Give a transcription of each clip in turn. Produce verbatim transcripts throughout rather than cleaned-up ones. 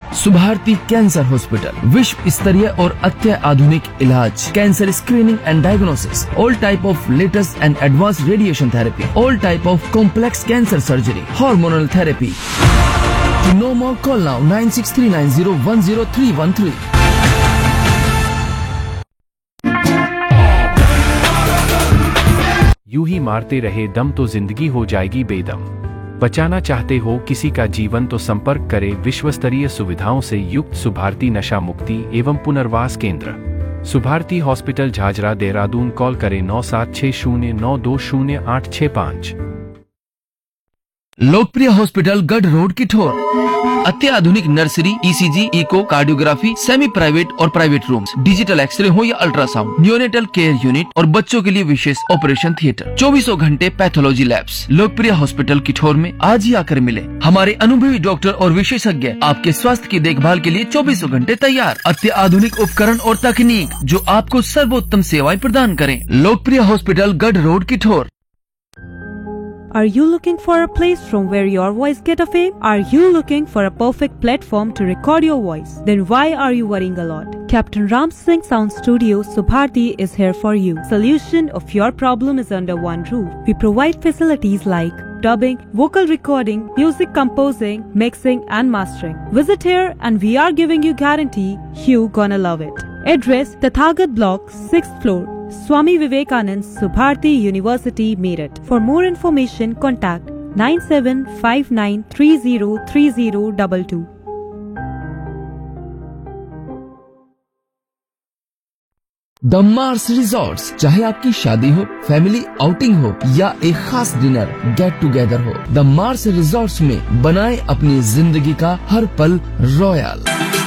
Subharti cancer hospital, विश्व स्तरीय और अत्याधुनिक इलाज, cancer screening and diagnosis, all type of latest and advance radiation therapy, all type of complex cancer surgery, hormonal therapy. To know more, call now nine six three nine zero one zero three one three. यूं ही मारते रहे दम तो जिंदगी हो जाएगी बेदम। बचाना चाहते हो किसी का जीवन तो संपर्क करें विश्वस्तरीय सुविधाओं से युक्त सुभारती नशा मुक्ति एवं पुनर्वास केंद्र, सुभारती हॉस्पिटल, झाझरा, देहरादून। कॉल करें नौ सात छह शून्य नौ दो शून्य आठ छह पाँच। लोकप्रिय हॉस्पिटल, गढ़ रोड, किठोर। अत्याधुनिक nursery, ECG, eco, cardiography, semi private और प्राइवेट रूम्स, डिजिटल एक्सरे हो या अल्ट्रासाउंड, न्यूनेटल केयर यूनिट और बच्चों के लिए विशेष ऑपरेशन थिएटर, चौबीसों घंटे पैथोलॉजी लैब्स। लोकप्रिय हॉस्पिटल किठोर में आज ही आकर मिले। हमारे अनुभवी डॉक्टर और विशेषज्ञ आपके स्वास्थ्य की देखभाल के लिए चौबीसों घंटे तैयार। अत्याधुनिक उपकरण और तकनीक जो आपको सर्वोत्तम सेवाएं प्रदान करें। लोकप्रिय हॉस्पिटल, गढ़ road, Kithore. Are you looking for a place from where your voice get a fame? Are you looking for a perfect platform to record your voice? Then why are you worrying a lot? Captain Ram Singh Sound Studio, Subharti is here for you. Solution of your problem is under one roof. We provide facilities like dubbing, vocal recording, music composing, mixing and mastering. Visit here and we are giving you guarantee you gonna love it. Address Tathagat Block, sixth floor, Swami Vivekanand, Subharti University, Meerut. For more information, contact nine seven five nine three zero three zero two two. The Mars resorts, चाहे आपकी शादी हो, family outing हो या एक खास dinner get together हो, the Mars resorts में बनाए अपनी जिंदगी का हर पल रॉयल।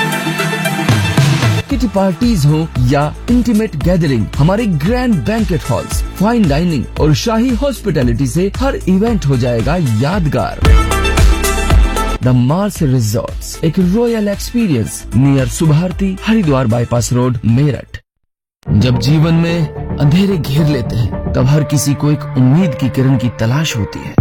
किटी पार्टीज हो या इंटीमेट गैदरिंग, हमारे grand banquet halls, fine dining और शाही हॉस्पिटैलिटी से हर इवेंट हो जाएगा यादगार। द मार्स रिजॉर्ट्स, एक royal experience near Subharti, Haridwar bypass road, Meerut. जब जीवन में अंधेरे घेर लेते हैं तब हर किसी को एक उम्मीद की किरण की तलाश होती है।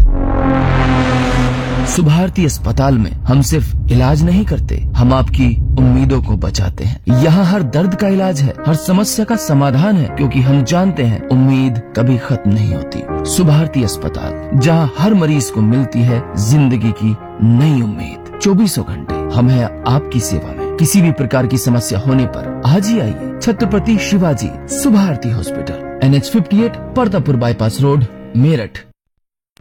सुभारती अस्पताल में हम सिर्फ इलाज नहीं करते, हम आपकी उम्मीदों को बचाते हैं। यहाँ हर दर्द का इलाज है, हर समस्या का समाधान है, क्योंकि हम जानते हैं उम्मीद कभी खत्म नहीं होती। सुभारती अस्पताल, जहाँ हर मरीज को मिलती है जिंदगी की नई उम्मीद। चौबीसों घंटे हम हैं आपकी सेवा में। किसी भी प्रकार की समस्या होने पर आज ही आइए। Chhatrapati Shivaji Subharti hospital, N H fifty eight, Partapur bypass road, Meerut.